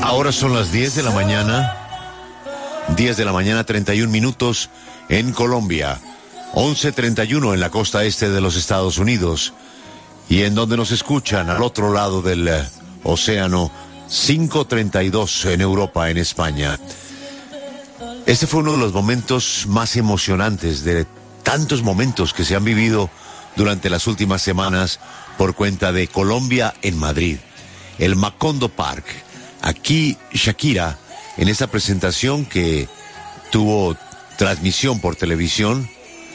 Ahora son las 10 de la mañana, 10 de la mañana, 31 minutos en Colombia, 11:31 en la costa este de los Estados Unidos, y en donde nos escuchan al otro lado del océano, 5:32 en Europa, en España. Este fue uno de los momentos más emocionantes de tantos momentos que se han vivido durante las últimas semanas por cuenta de Colombia en Madrid, el Macondo Park. Aquí Shakira, en esta presentación que tuvo transmisión por televisión,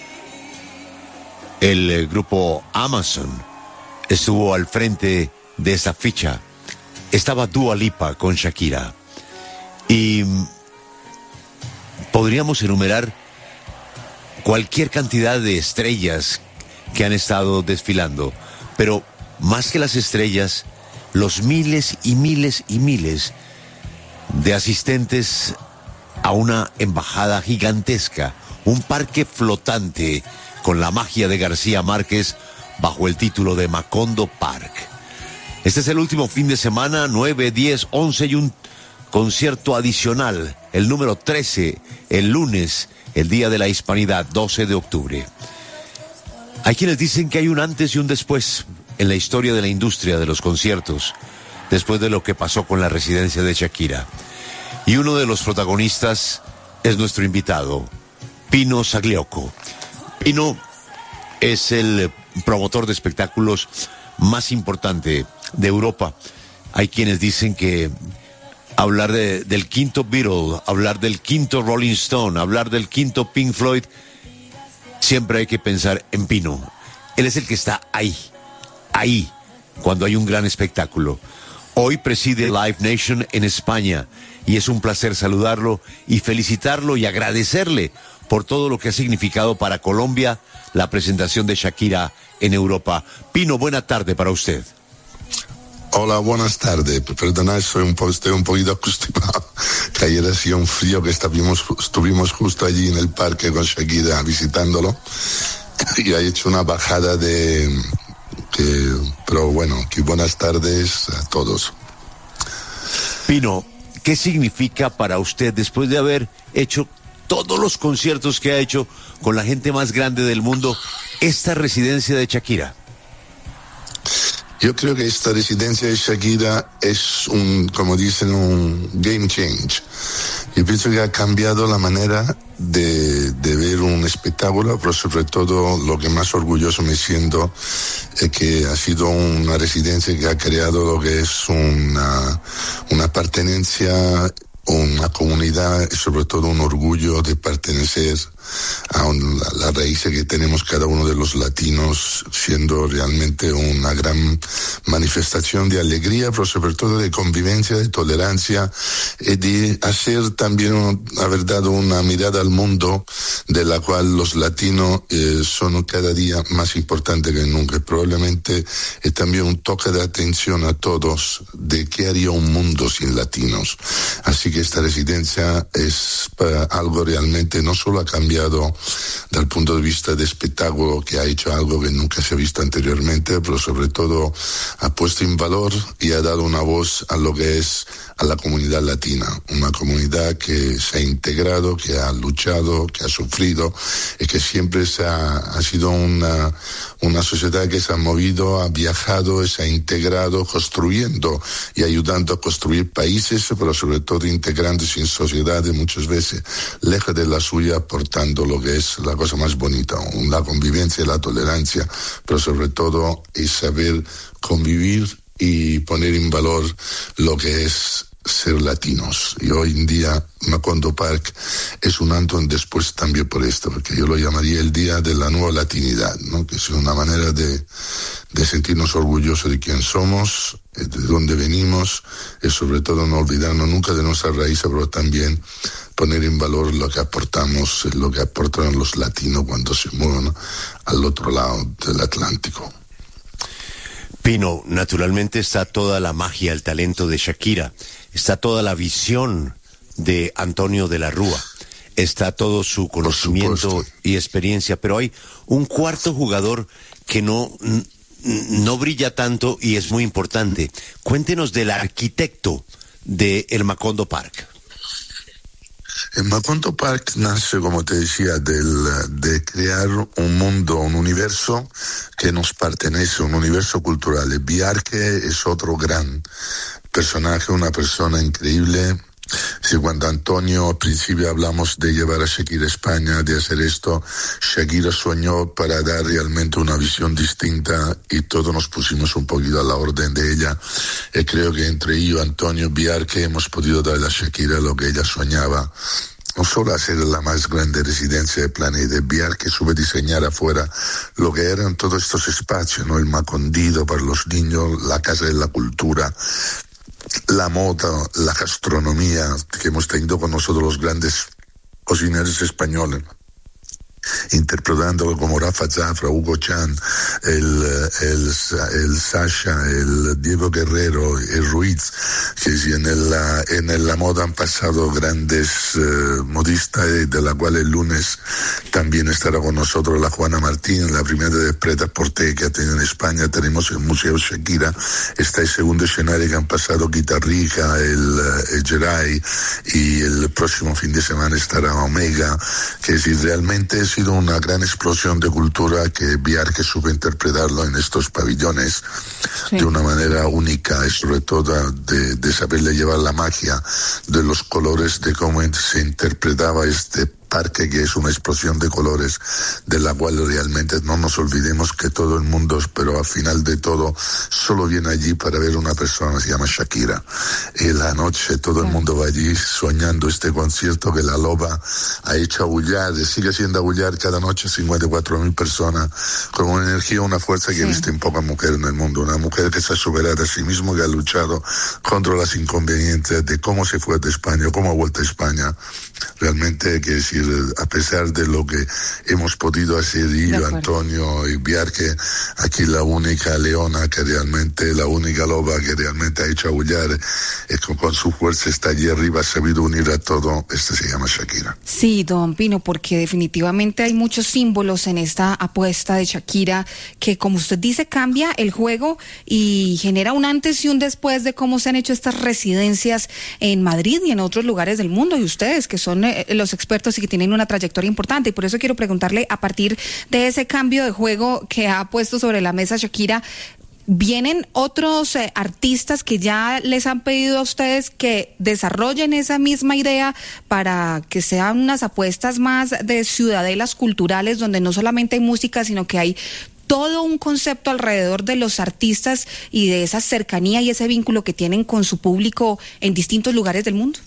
el grupo Amazon estuvo al frente de esa ficha. Estaba Dua Lipa con Shakira. Y podríamos enumerar cualquier cantidad de estrellas que han estado desfilando, pero más que las estrellas, los miles y miles y miles de asistentes a una embajada gigantesca, un parque flotante con la magia de García Márquez bajo el título de Macondo Park. Este es el último fin de semana, 9, 10, 11 y un concierto adicional, el número 13, el lunes, el Día de la Hispanidad, 12 de octubre. Hay quienes dicen que hay un antes y un después en la historia de la industria de los conciertos, después de lo que pasó con la residencia de Shakira. Y uno de los protagonistas es nuestro invitado, Pino Zagliocco. Pino es el promotor de espectáculos más importante de Europa. Hay quienes dicen que hablar del quinto Beatle, hablar del quinto Rolling Stone, hablar del quinto Pink Floyd, siempre hay que pensar en Pino. Él es el que está ahí, cuando hay un gran espectáculo. Hoy preside Live Nation en España y es un placer saludarlo y felicitarlo y agradecerle por todo lo que ha significado para Colombia la presentación de Shakira en Europa. Pino, buena tarde para usted. Hola, buenas tardes. Perdona, estoy un poquito acostumbrado. Que ayer hacía un frío que estuvimos justo allí en el parque con Shakira visitándolo y ha hecho una bajada pero bueno, que buenas tardes a todos. Pino, ¿qué significa para usted después de haber hecho todos los conciertos que ha hecho con la gente más grande del mundo, esta residencia de Shakira? Yo creo que esta residencia de Shakira es como dicen, un game change. Yo pienso que ha cambiado la manera de ver un espectáculo, pero sobre todo lo que más orgulloso me siento es que ha sido una residencia que ha creado lo que es una pertenencia, una comunidad y sobre todo un orgullo de pertenecer a la raíz que tenemos cada uno de los latinos, siendo realmente una gran manifestación de alegría, pero sobre todo de convivencia, de tolerancia y de hacer también, haber dado una mirada al mundo de la cual los latinos son cada día más importantes que nunca. Probablemente es también un toque de atención a todos de qué haría un mundo sin latinos. Así que esta residencia es algo realmente, no solo ha cambiado del punto de vista de espectáculo, que ha hecho algo que nunca se ha visto anteriormente, pero sobre todo ha puesto en valor y ha dado una voz a lo que es a la comunidad latina, una comunidad que se ha integrado, que ha luchado, que ha sufrido y que siempre ha sido una sociedad que se ha movido, ha viajado, se ha integrado, construyendo y ayudando a construir países, pero sobre todo integrándose en sociedades muchas veces lejos de la suya, aportando lo que es la cosa más bonita, la convivencia y la tolerancia, pero sobre todo es saber convivir y poner en valor lo que es ser latinos. Y hoy en día Macondo Park es un antes y después también por esto, porque yo lo llamaría el día de la nueva latinidad, ¿no? Que es una manera de sentirnos orgullosos de quién somos, de dónde venimos, y sobre todo no olvidarnos nunca de nuestra raíz, pero también poner en valor lo que aportamos, lo que aportan los latinos cuando se mueven al otro lado del Atlántico. Pino, naturalmente está toda la magia, el talento de Shakira, está toda la visión de Antonio de la Rúa, está todo su conocimiento y experiencia, pero hay un cuarto jugador que no brilla tanto y es muy importante. Cuéntenos del arquitecto de el Macondo Park? El Macondo Park nace, como te decía, de crear un mundo, un universo que nos pertenece, un universo cultural. El Bjarke es otro gran personaje, una persona increíble. Si cuando Antonio al principio hablamos de llevar a Shakira a España, de hacer esto, Shakira soñó para dar realmente una visión distinta y todos nos pusimos un poquito a la orden de ella. Y creo que entre yo, Antonio, Bjarke hemos podido darle a Shakira lo que ella soñaba. No solo hacer la más grande residencia del planeta, Bjarke supo diseñar afuera lo que eran todos estos espacios, ¿no? El Macondido para los niños, la Casa de la Cultura, la moda, la gastronomía, que hemos tenido con nosotros los grandes cocineros españoles, interpretándolo como Rafa Zafra, Hugo Chan, el Sasha, el Diego Guerrero, el Ruiz, que en la moda han pasado grandes modistas, de la cual el lunes también estará con nosotros la Juana Martín, la primera de Preta Porte que ha tenido en España. Tenemos el Museo Shakira, está el segundo escenario que han pasado Guitarrica, el Geray, y el próximo fin de semana estará Omega, que si realmente ha sido una gran explosión de cultura que Bjarke supo interpretarlo en estos pabellones de una manera única y sobre todo de saberle llevar la magia de los colores, de cómo se interpretaba este parque, que es una explosión de colores, de la cual realmente no nos olvidemos que todo el mundo, pero al final de todo, solo viene allí para ver una persona, se llama Shakira. Y la noche todo el mundo va allí soñando este concierto que la loba ha hecho agullar, sigue haciendo agullar cada noche 54.000 personas, con una energía, una fuerza que he visto en pocas mujeres en el mundo. Una mujer que se ha superado a sí misma, que ha luchado contra las inconveniencias de cómo se fue de España, cómo ha vuelto a España. Realmente, que decir, a pesar de lo que hemos podido hacer yo, Antonio y Bjarke, aquí la única leona que realmente, la única loba que realmente ha hecho aullar, es que con su fuerza está allí arriba, ha sabido unir a todo, se llama Shakira. Sí, don Pino, porque definitivamente hay muchos símbolos en esta apuesta de Shakira que, como usted dice, cambia el juego y genera un antes y un después de cómo se han hecho estas residencias en Madrid y en otros lugares del mundo, y ustedes que son los expertos y que tienen una trayectoria importante, y por eso quiero preguntarle, a partir de ese cambio de juego que ha puesto sobre la mesa Shakira, ¿vienen otros artistas que ya les han pedido a ustedes que desarrollen esa misma idea para que sean unas apuestas más de ciudadelas culturales, donde no solamente hay música, sino que hay todo un concepto alrededor de los artistas y de esa cercanía y ese vínculo que tienen con su público en distintos lugares del mundo?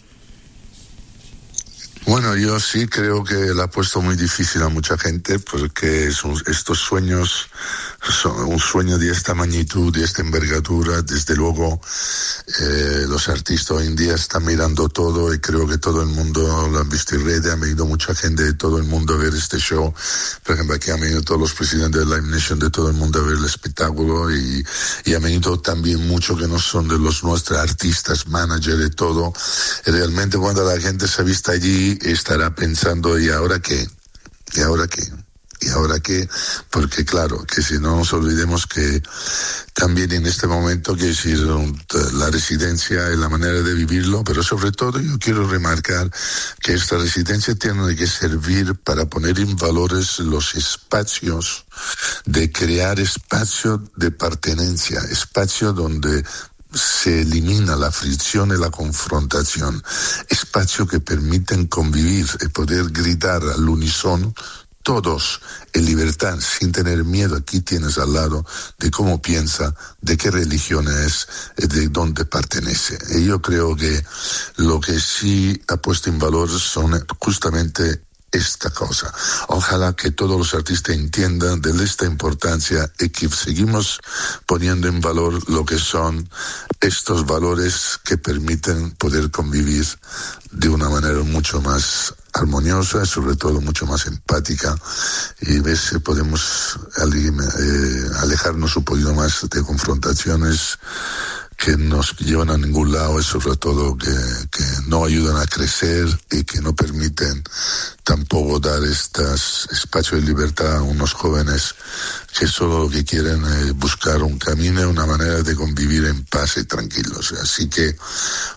Bueno, yo sí creo que le ha puesto muy difícil a mucha gente, porque estos sueños son un sueño de esta magnitud, de esta envergadura. Desde luego, los artistas hoy en día están mirando todo, y creo que todo el mundo lo han visto en redes. Ha venido mucha gente de todo el mundo a ver este show. Por ejemplo, aquí han venido todos los presidentes de Live Nation de todo el mundo a ver el espectáculo, y han venido también muchos que no son de los nuestros artistas, managers, de todo. Y realmente cuando la gente se ha visto allí, estará pensando, ¿y ahora qué? ¿Y ahora qué? ¿Y ahora qué? Porque claro, que si no nos olvidemos que también en este momento, que decir, la residencia es la manera de vivirlo, pero sobre todo yo quiero remarcar que esta residencia tiene que servir para poner en valores los espacios, de crear espacios de pertenencia, espacios donde se elimina la fricción y la confrontación, espacios que permiten convivir y poder gritar al unísono todos en libertad, sin tener miedo. Aquí tienes al lado de cómo piensa, de qué religión es, de dónde pertenece. Y yo creo que lo que sí ha puesto en valor son justamente esta cosa. Ojalá que todos los artistas entiendan de esta importancia y que seguimos poniendo en valor lo que son estos valores que permiten poder convivir de una manera mucho más armoniosa, sobre todo mucho más empática, y ver si podemos alejarnos un poquito más de confrontaciones que nos llevan a ningún lado, y sobre todo que no ayudan a crecer y que no permiten tampoco dar estos espacios de libertad a unos jóvenes que solo lo que quieren es buscar un camino, una manera de convivir en paz y tranquilos. Así que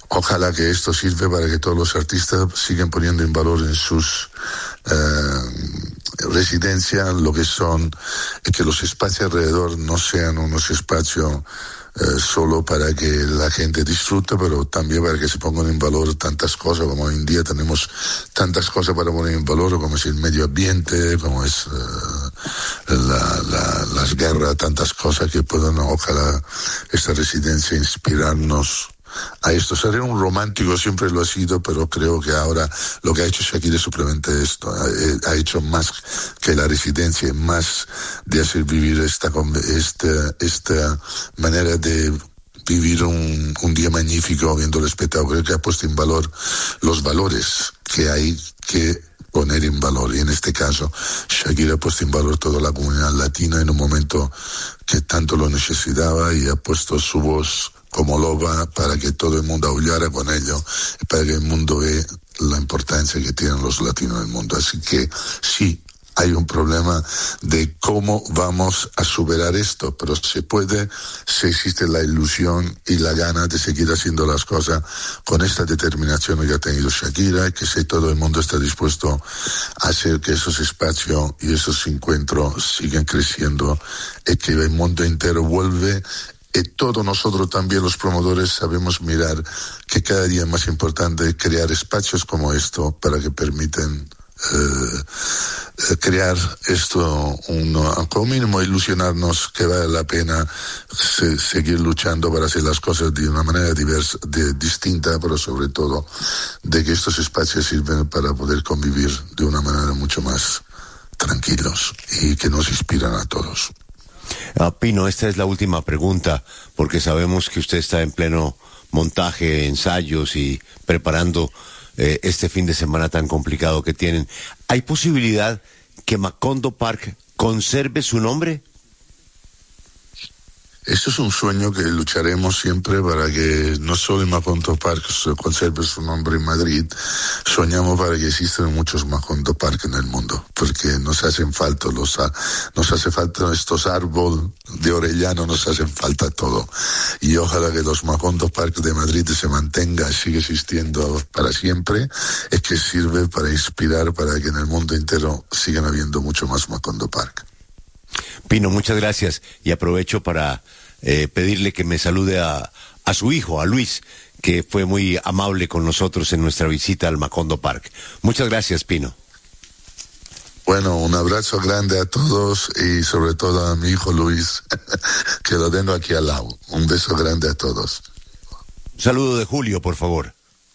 Ojalá que esto sirva para que todos los artistas sigan poniendo en valor en sus residencias lo que son, que los espacios alrededor no sean unos espacios solo para que la gente disfrute, pero también para que se pongan en valor tantas cosas, como hoy en día tenemos tantas cosas para poner en valor, como es el medio ambiente, como es las guerras, tantas cosas que puedan, ojalá, esta residencia inspirarnos a esto. Seré un romántico, siempre lo ha sido, pero creo que ahora lo que ha hecho Shakira es simplemente esto. Ha hecho más que la residencia, más de hacer vivir esta manera de vivir un día magnífico viendo el espectáculo. Creo que ha puesto en valor los valores que hay que poner en valor, y en este caso Shakira ha puesto en valor toda la comunidad latina en un momento que tanto lo necesitaba, y ha puesto su voz como loba para que todo el mundo aullara con ello, y para que el mundo vea la importancia que tienen los latinos en el mundo. Así que sí, hay un problema de cómo vamos a superar esto, pero se puede si existe la ilusión y la gana de seguir haciendo las cosas con esta determinación que ha tenido Shakira, y que si todo el mundo está dispuesto a hacer que esos espacios y esos encuentros sigan creciendo, y que el mundo entero vuelve. Y todos nosotros también, los promotores, sabemos mirar que cada día es más importante crear espacios como esto para que permiten crear esto, como mínimo ilusionarnos que vale la pena seguir luchando para hacer las cosas de una manera diversa, distinta, pero sobre todo de que estos espacios sirven para poder convivir de una manera mucho más tranquilos y que nos inspiran a todos. Pino, esta es la última pregunta, porque sabemos que usted está en pleno montaje, ensayos y preparando este fin de semana tan complicado que tienen. ¿Hay posibilidad que Macondo Park conserve su nombre? Esto es un sueño que lucharemos siempre para que no solo el Macondo Park conserve su nombre en Madrid. Soñamos para que existan muchos Macondo Park en el mundo, porque nos hacen falta estos árboles de Orellano, nos hacen falta todo. Y ojalá que los Macondo Park de Madrid se mantenga, siga existiendo para siempre, es que sirve para inspirar para que en el mundo entero sigan habiendo mucho más Macondo Park. Pino, muchas gracias, y aprovecho para pedirle que me salude a su hijo, a Luis, que fue muy amable con nosotros en nuestra visita al Macondo Park. Muchas gracias, Pino. Bueno, un abrazo grande a todos y sobre todo a mi hijo Luis, que lo tengo aquí al lado. Un beso grande a todos. Un saludo de Julio, por favor.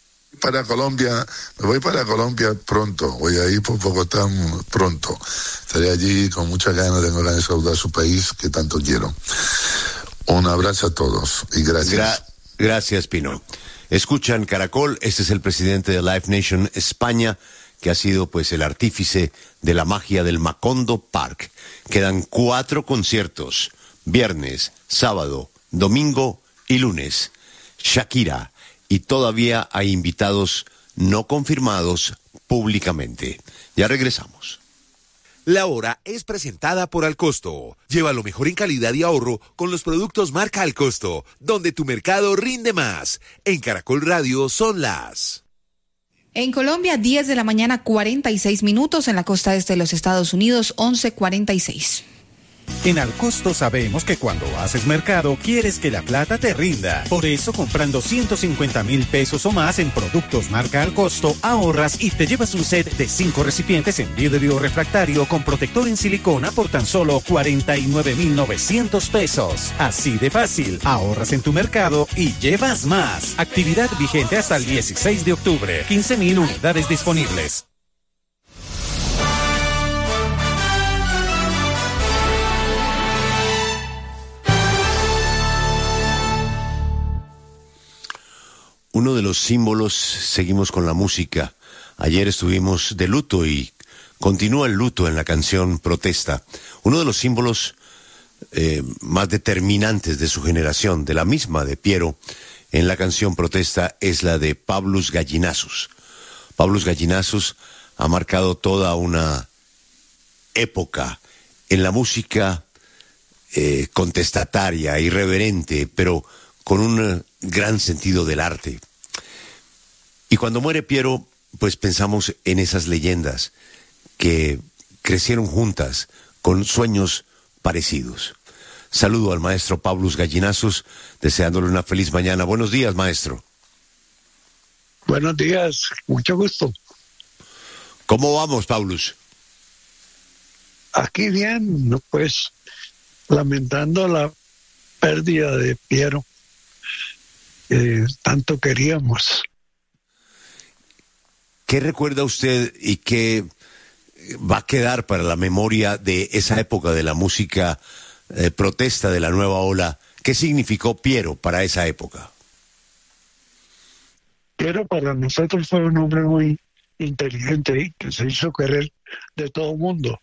Me voy para Colombia pronto, voy a ir por Bogotá pronto. Estaré allí con muchas ganas, tengo ganas de saludar a su país que tanto quiero. Un abrazo a todos y gracias. Gracias, Pino. Escuchan Caracol, este es el presidente de Live Nation España, que ha sido pues el artífice de la magia del Macondo Park. Quedan 4 conciertos, viernes, sábado, domingo y lunes. Shakira, y todavía hay invitados no confirmados públicamente. Ya regresamos. La hora es presentada por Alcosto. Lleva lo mejor en calidad y ahorro con los productos marca Alcosto, donde tu mercado rinde más. En Caracol Radio son las... En Colombia, 10 de la mañana, 46 minutos. En la costa este de los Estados Unidos, 11:46. En Alcosto sabemos que cuando haces mercado quieres que la plata te rinda. Por eso, comprando 150,000 pesos o más en productos marca Alcosto, ahorras y te llevas un set de 5 recipientes en vidrio refractario con protector en silicona por tan solo 49,900 pesos. Así de fácil, ahorras en tu mercado y llevas más. Actividad vigente hasta el 16 de octubre. 15,000 unidades disponibles. Uno de los símbolos, seguimos con la música. Ayer estuvimos de luto y continúa el luto en la canción Protesta. Uno de los símbolos más determinantes de su generación, de la misma de Piero, en la canción Protesta, es la de Pablos Gallinazos. Pablos Gallinazos ha marcado toda una época en la música contestataria, irreverente, pero con un gran sentido del arte. Y cuando muere Piero, pues pensamos en esas leyendas que crecieron juntas con sueños parecidos. Saludo al maestro Paulus Gallinazos, deseándole una feliz mañana. Buenos días, maestro. Buenos días, mucho gusto. ¿Cómo vamos, Paulus? Aquí bien, pues lamentando la pérdida de Piero, que tanto queríamos. ¿Qué recuerda usted y qué va a quedar para la memoria de esa época de la música protesta de la nueva ola? ¿Qué significó Piero para esa época? Piero para nosotros fue un hombre muy inteligente y que se hizo querer de todo el mundo.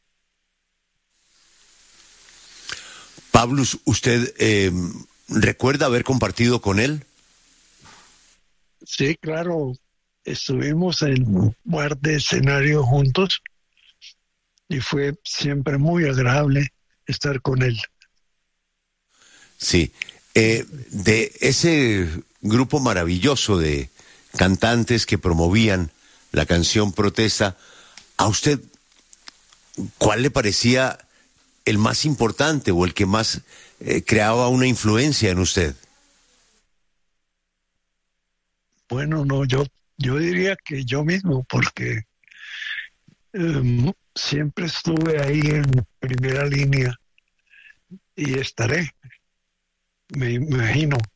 Paulus, ¿usted recuerda haber compartido con él? Sí, claro, estuvimos en un par de escenarios juntos y fue siempre muy agradable estar con él. Sí, de ese grupo maravilloso de cantantes que promovían la canción protesta, ¿a usted cuál le parecía el más importante o el que más creaba una influencia en usted? Bueno, no, yo diría que yo mismo, porque siempre estuve ahí en primera línea y estaré, me imagino.